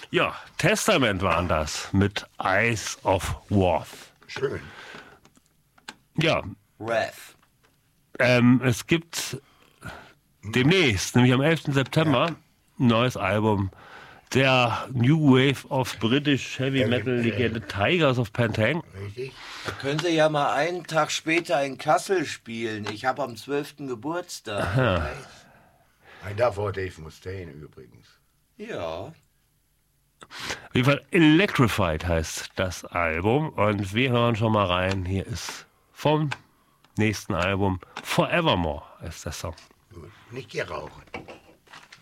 Ja, Testament waren das mit Eyes of Wrath. Schön. Ja, Wrath. es gibt demnächst, nämlich am 11. September, ein neues Album der New Wave of British Heavy Metal Legende Tigers of Pantang. Richtig? Da können Sie ja mal einen Tag später in Kassel spielen. Ich habe am 12. Geburtstag. Ein davor Dave Mustaine übrigens. Ja. Auf jeden Fall Electrified heißt das Album und wir hören schon mal rein. Hier ist vom nächsten Album Forevermore ist der Song. Gut. Nicht hier rauchen.